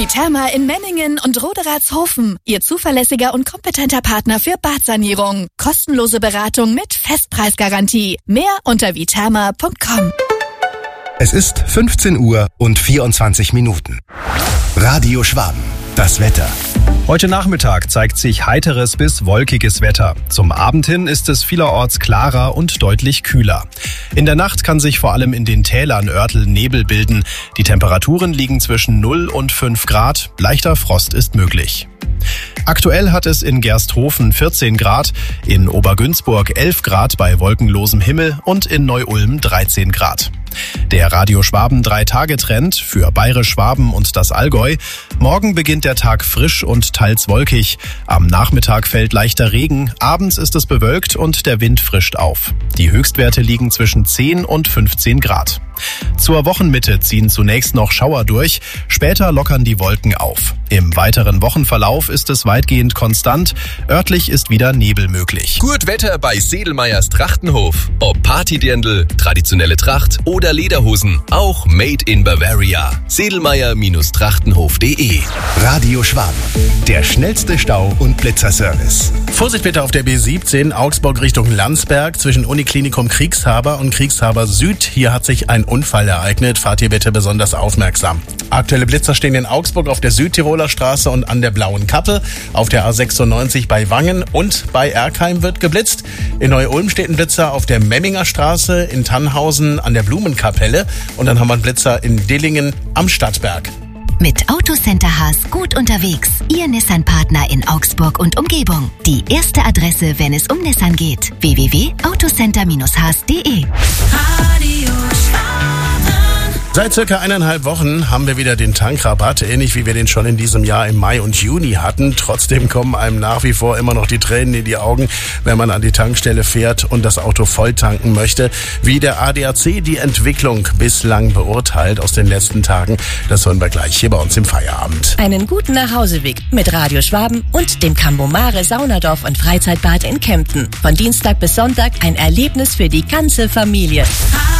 Viterma in Menningen und Roderatshofen. Ihr zuverlässiger und kompetenter Partner für Badsanierung. Kostenlose Beratung mit Festpreisgarantie. Mehr unter viterma.com. Es ist 15 Uhr und 24 Minuten. Radio Schwaben, das Wetter. Heute Nachmittag zeigt sich heiteres bis wolkiges Wetter. Zum Abend hin ist es vielerorts klarer und deutlich kühler. In der Nacht kann sich vor allem in den Tälern Örtel Nebel bilden. Die Temperaturen liegen zwischen 0 und 5 Grad. Leichter Frost ist möglich. Aktuell hat es in Gersthofen 14 Grad, in Obergünzburg 11 Grad bei wolkenlosem Himmel und in Neu-Ulm 13 Grad. Der Radio Schwaben 3-Tage-Trend für Bayerisch-Schwaben und das Allgäu. Morgen beginnt der Tag frisch und teils wolkig. Am Nachmittag fällt leichter Regen, abends ist es bewölkt und der Wind frischt auf. Die Höchstwerte liegen zwischen 10 und 15 Grad. Zur Wochenmitte ziehen zunächst noch Schauer durch, später lockern die Wolken auf. Im weiteren Wochenverlauf ist es weitgehend konstant, örtlich ist wieder Nebel möglich. Gut Wetter bei Sedelmeyers Trachtenhof. Ob Partydirndl, traditionelle Tracht oder Lederhosen, auch made in Bavaria. Sedelmeyer-Trachtenhof.de. Radio Schwaben, der schnellste Stau- und Blitzerservice. Vorsicht bitte auf der B17 Augsburg Richtung Landsberg zwischen Uniklinikum Kriegshaber und Kriegshaber Süd. Hier hat sich ein Unfall ereignet. Fahrt hier bitte besonders aufmerksam. Aktuelle Blitzer stehen in Augsburg auf der Südtiroler Straße und an der Blauen Kappe. Auf der A96 bei Wangen und bei Erkheim wird geblitzt. In Neu-Ulm steht ein Blitzer auf der Memminger Straße, in Tannhausen an der Blumenkapelle. Und dann haben wir einen Blitzer in Dillingen am Stadtberg. Mit Autocenter Haas gut unterwegs. Ihr Nissan-Partner in Augsburg und Umgebung. Die erste Adresse, wenn es um Nissan geht. www.autocenter-haas.de. Seit circa 1,5 Wochen haben wir wieder den Tankrabatt, ähnlich wie wir den schon in diesem Jahr im Mai und Juni hatten. Trotzdem kommen einem nach wie vor immer noch die Tränen in die Augen, wenn man an die Tankstelle fährt und das Auto voll tanken möchte. Wie der ADAC die Entwicklung bislang beurteilt aus den letzten Tagen, das hören wir gleich hier bei uns im Feierabend. Einen guten Nachhauseweg mit Radio Schwaben und dem Cambomare Saunadorf und Freizeitbad in Kempten. Von Dienstag bis Sonntag ein Erlebnis für die ganze Familie.